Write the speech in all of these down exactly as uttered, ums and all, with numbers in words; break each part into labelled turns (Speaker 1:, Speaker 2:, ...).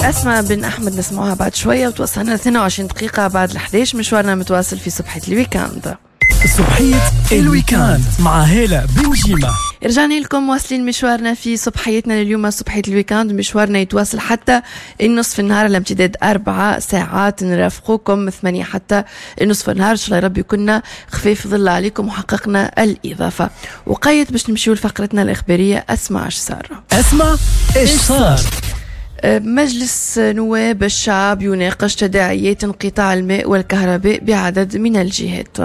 Speaker 1: أسماء بن أحمد نسمعها بعد شوية، وتوصلنا اثنين وعشرين دقيقة بعد الحديش. مشوارنا متواصل في صبحية الويكاند.
Speaker 2: صبحية الويكاند مع هالة بن جيمة.
Speaker 1: رجعنا لكم واصلين مشوارنا في صبحيتنا لليوم. صبحية الويكاند مشوارنا يتواصل حتى النصف النهار على امتداد أربع ساعات. نرافقوكم من ثمانية حتى النصف النهار. إن شاء الله ربي يكوننا خفيف ظل عليكم وحققنا الإضافة. وقيت باش نمشيو لفقرتنا الإخبارية. أسمع اش صار.
Speaker 2: أسمع ايش صار.
Speaker 1: مجلس نواب الشعب يناقش تداعيات انقطاع الماء والكهرباء بعدد من الجهات.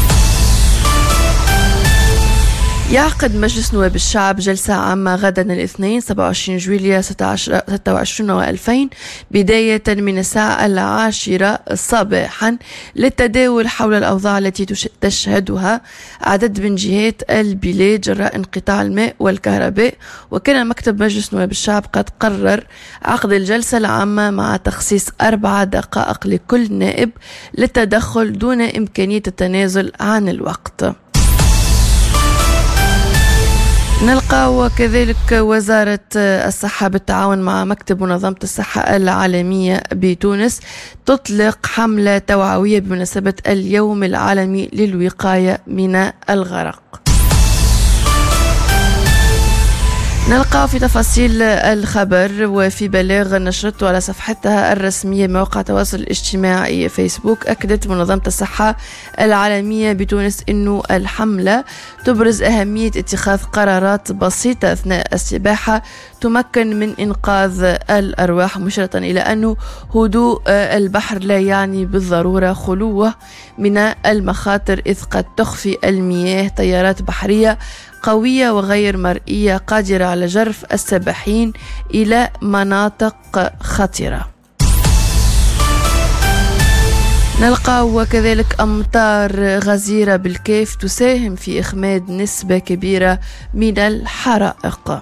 Speaker 1: يعقد مجلس نواب الشعب جلسة عامة غدا الاثنين سبعة وعشرين جويلية ستة وعشرين وألفين بداية من الساعة العاشرة صباحا للتداول حول الأوضاع التي تشهدها عدد من جهات البلاد جراء انقطاع الماء والكهرباء. وكان مكتب مجلس نواب الشعب قد قرر عقد الجلسة العامة مع تخصيص أربع دقائق لكل نائب للتدخل دون إمكانية التنازل عن الوقت. نلقى وكذلك وزارة الصحة بالتعاون مع مكتب منظمة الصحة العالمية بتونس تطلق حملة توعوية بمناسبة اليوم العالمي للوقاية من الغرق. نلقى في تفاصيل الخبر وفي بلاغ نشرته على صفحتها الرسمية موقع التواصل الاجتماعي فيسبوك. أكدت منظمة الصحة العالمية بتونس أنه الحملة تبرز أهمية اتخاذ قرارات بسيطة أثناء السباحة تمكن من إنقاذ الأرواح، مشيرة إلى أنه هدوء البحر لا يعني بالضرورة خلوه من المخاطر، إذ قد تخفي المياه تيارات بحرية قوية وغير مرئية قادرة على جرف السباحين إلى مناطق خطرة. نلقى وكذلك أمطار غزيرة بالكيف تساهم في إخماد نسبة كبيرة من الحرائق.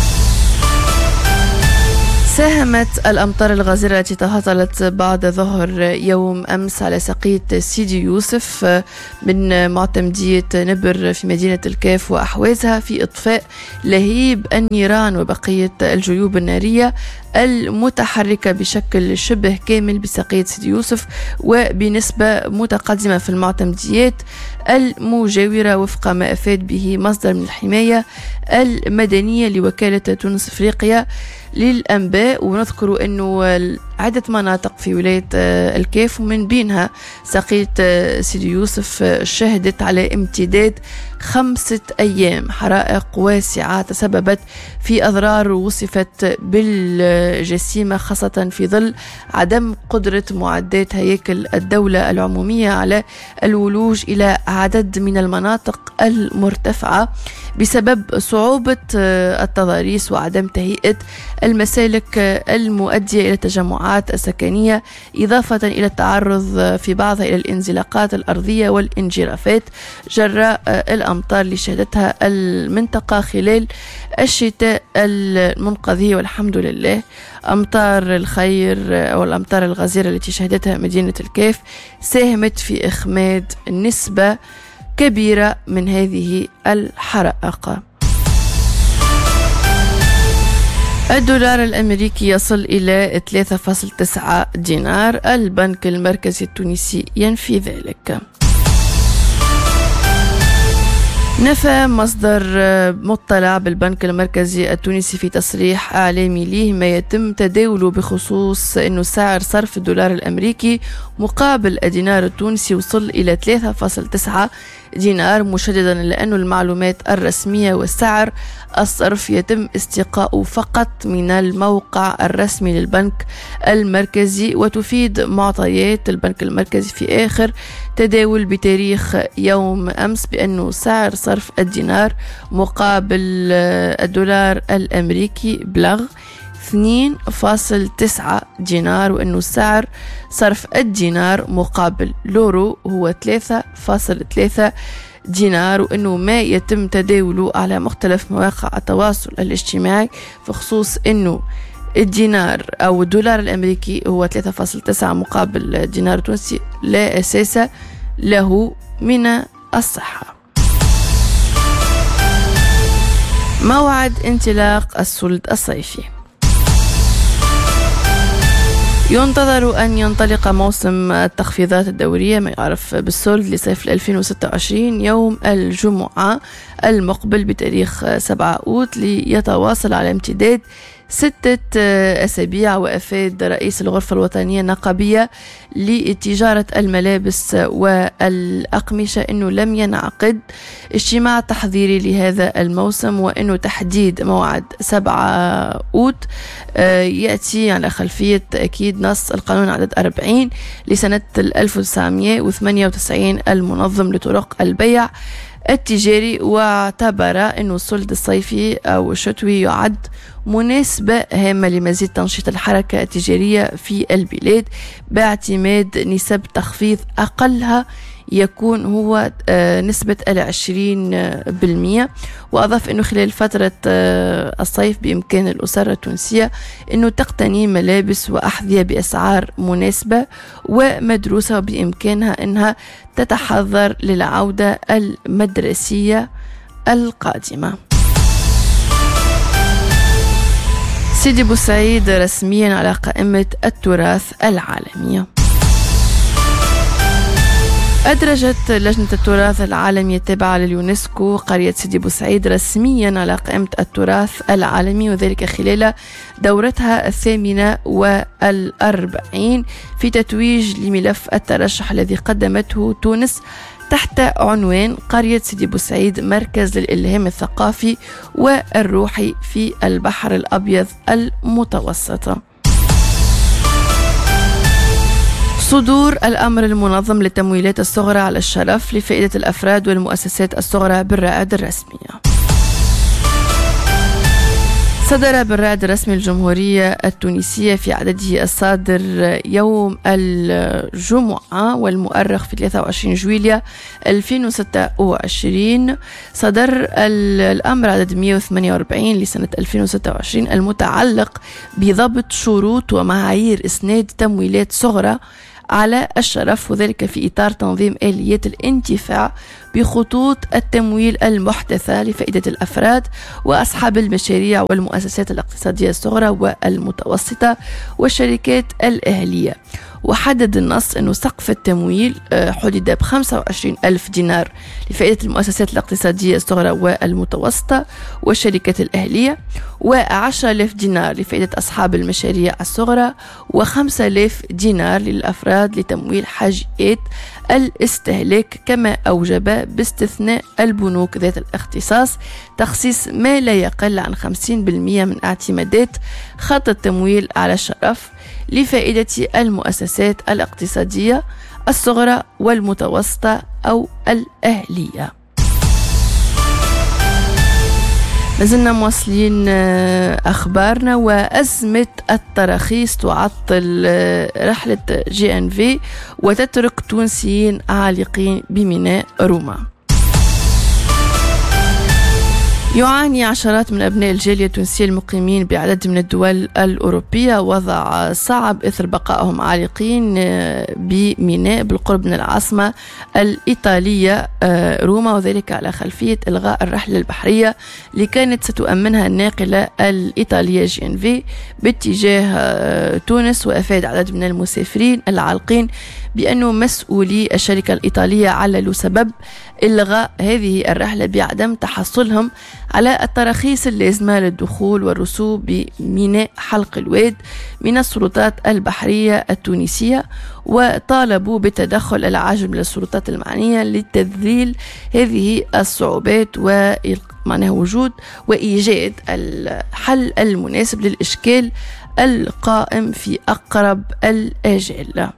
Speaker 1: ساهمت الأمطار الغزيرة التي تهطلت بعد ظهر يوم أمس على ساقية سيدي يوسف من معتمدية نبر في مدينة الكيف وأحوازها في إطفاء لهيب النيران وبقية الجيوب النارية المتحركة بشكل شبه كامل بساقية سيدي يوسف وبنسبة متقدمة في المعتمديات المجاورة وفق ما أفاد به مصدر من الحماية المدنية لوكالة تونس أفريقيا للأنباء. ونذكر أنه عدة مناطق في ولاية الكيف ومن بينها ساقية سيدي يوسف شهدت على امتداد خمسة أيام حرائق واسعة تسببت في أضرار وصفت بالجسيمة، خاصة في ظل عدم قدرة معدات هياكل الدولة العمومية على الولوج إلى عدد من المناطق المرتفعة بسبب صعوبة التضاريس وعدم تهيئة المسالك المؤدية إلى التجمعات السكنية، إضافة إلى التعرض في بعضها إلى الانزلاقات الأرضية والانجرافات جراء الأمطار اللي شهدتها المنطقة خلال الشتاء المنقضي. والحمد لله أمطار الخير أو الأمطار الغزيرة التي شهدتها مدينة الكيف ساهمت في إخماد نسبة كبيرة من هذه الحرائق. الدولار الأمريكي يصل إلى ثلاثة فاصلة تسعة دينار. البنك المركزي التونسي ينفي ذلك. نفى مصدر مطلع بالبنك المركزي التونسي في تصريح إعلامي ليه ما يتم تداوله بخصوص أنه سعر صرف الدولار الأمريكي مقابل الدينار التونسي وصل إلى ثلاثة فاصلة تسعة دينار، مشددا لأنه المعلومات الرسمية والسعر الصرف يتم استقاؤه فقط من الموقع الرسمي للبنك المركزي، وتفيد معطيات البنك المركزي في آخر تداول بتاريخ يوم أمس بأنه سعر صرف الدينار مقابل الدولار الأمريكي بلغ اثنين فاصلة تسعة دينار، وأنه سعر صرف الدينار مقابل لورو هو ثلاثة فاصلة ثلاثة دينار، وأنه ما يتم تداوله على مختلف مواقع التواصل الاجتماعي في خصوص أنه الدينار أو الدولار الأمريكي هو ثلاثة فاصلة تسعة مقابل الدينار التونسي لا أساس له من الصحة. موعد انطلاق السلد الصيفي. ينتظر أن ينطلق موسم التخفيضات الدورية ما يعرف بالسولد لصيف ألفين وستة وعشرين يوم الجمعة المقبل بتاريخ سبعة أوت ليتواصل على امتداد ستة أسابيع. وأفاد رئيس الغرفة الوطنية النقابية لتجارة الملابس والأقمشة أنه لم ينعقد اجتماع تحضيري لهذا الموسم، وأنه تحديد موعد سبعة أوت يأتي على خلفية أكيد نص القانون عدد أربعين لسنة ألف وتسعمائة وثمانية وتسعين المنظم لطرق البيع التجاري، واعتبر أنه السولد الصيفي أو الشتوي يعد مناسبة هامة لمزيد تنشيط الحركة التجارية في البلاد باعتماد نسب تخفيض أقلها يكون هو نسبة العشرين بالمئة. وأضاف أنه خلال فترة الصيف بإمكان الأسرة التونسية أنه تقتني ملابس وأحذية بأسعار مناسبة ومدروسة، وبإمكانها أنها تتحضر للعودة المدرسية القادمة. سيدي بوسعيد رسميا على قائمة التراث العالمية. أدرجت لجنة التراث العالمي التابعة لليونسكو قرية سيدي بوسعيد رسميا على قائمة التراث العالمي، وذلك خلال دورتها الثامنة والأربعين في تتويج لملف الترشح الذي قدمته تونس تحت عنوان قرية سيدي بوسعيد مركز للإلهام الثقافي والروحي في البحر الأبيض المتوسط. صدور الأمر المنظم للتمويلات الصغرى على الشرف لفائدة الأفراد والمؤسسات الصغرى بالرائد الرسمية. صدر بالرائد الرسمي الجمهورية التونسية في عدده الصادر يوم الجمعة والمؤرخ في ثلاثة وعشرين جويلية ألفين وستة وعشرين صدر الأمر عدد مئة وثمانية وأربعين لسنة ألفين وستة وعشرين المتعلق بضبط شروط ومعايير إسناد تمويلات صغرى على الشرف، وذلك في إطار تنظيم آليات الانتفاع بخطوط التمويل المحدثة لفائدة الأفراد وأصحاب المشاريع والمؤسسات الاقتصادية الصغرى والمتوسطة والشركات الأهلية. وحدد النص أنه سقف التمويل حدد ب خمسة وعشرين ألف دينار لفائدة المؤسسات الاقتصادية الصغرى والمتوسطة والشركات الأهلية، وعشرة آلاف دينار لفائدة أصحاب المشاريع الصغرى، وخمسة آلاف دينار للأفراد لتمويل حاجيات الاستهلاك، كما أوجب باستثناء البنوك ذات الاختصاص تخصيص ما لا يقل عن خمسين بالمئة من اعتمادات خط التمويل على الشرف لفائدة المؤسسات الاقتصادية الصغرى والمتوسطة أو الأهلية. مازلنا مواصلين أخبارنا. وأزمة التراخيص تعطل رحلة جي إن في وتترك تونسيين عالقين بميناء روما. يعاني عشرات من أبناء الجالية التونسية المقيمين بعدد من الدول الأوروبية وضع صعب إثر بقائهم عالقين بميناء بالقرب من العاصمة الإيطالية روما، وذلك على خلفية إلغاء الرحلة البحرية اللي كانت ستؤمنها الناقلة الإيطالية جي إن في باتجاه تونس. وأفاد عدد من المسافرين العالقين بأنه مسؤولي الشركة الإيطالية عللوا سبب إلغاء هذه الرحلة بعدم تحصلهم على التراخيص اللازمة للدخول والرسوب بميناء حلق الواد من السلطات البحرية التونسية، وطالبوا بالتدخل العاجل من السلطات المعنية لتذليل هذه الصعوبات ومعناه وجود وإيجاد الحل المناسب للإشكال القائم في أقرب الآجال.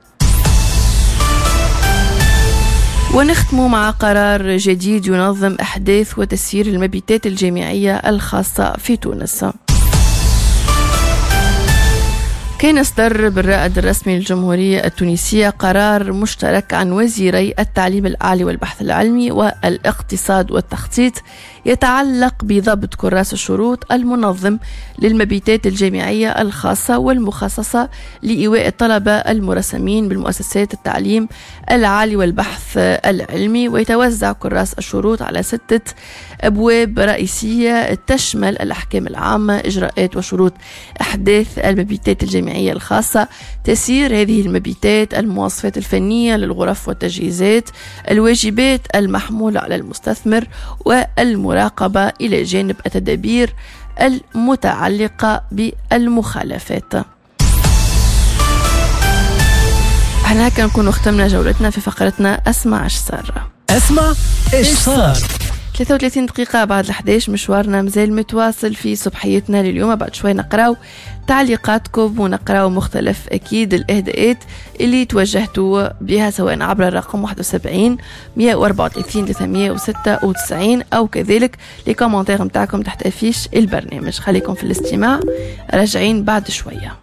Speaker 1: ونختم مع قرار جديد ينظم أحداث وتسيير المبيتات الجامعية الخاصة في تونس. كان اصدر بالرائد الرسمي للجمهورية التونسية قرار مشترك عن وزيري التعليم العالي والبحث العلمي والاقتصاد والتخطيط يتعلق بضبط كراس الشروط المنظم للمبيتات الجامعية الخاصة والمخصصة لإيواء الطلبة المرسمين بالمؤسسات التعليم العالي والبحث العلمي. ويتوزع كراس الشروط على ستة أبواب رئيسية تشمل الأحكام العامة، إجراءات وشروط إحداث المبيتات الجامعية الجامعية الخاصة، تسيير هذه المبيتات، المواصفات الفنية للغرف والتجهيزات، الواجبات المحمولة على المستثمر، والمراقبة إلى جانب التدابير المتعلقة بالمخالفات. احنا هكا نكون ختمنا جولتنا في فقرتنا اسمع ايش صار.
Speaker 2: اسمع ايش صار.
Speaker 1: ثلاثة وثلاثين دقيقة بعد الحداش، مشوارنا مازال متواصل في صبحيتنا لليوم. بعد شوي نقراو تعليقاتكم ونقراو مختلف أكيد الإهداءات اللي توجهتوا بها، سواء عبر الرقم واحد وسبعين مية وأربعة وثلاثين ثلاثمية وستة وتسعين أو كذلك لي كومنتير متاعكم تحت أفيش البرنامج. خليكم في الاستماع، راجعين بعد شوية.